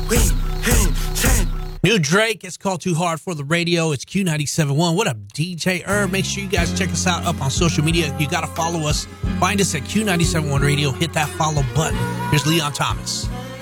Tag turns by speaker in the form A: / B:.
A: New Drake, it's called Too Hard for the Radio. It's Q97.1. What up, DJ Herb? Make sure you guys check us out up on social media. You got to follow us. Find us at Q97.1 Radio. Hit that follow button. Here's Leon Thomas.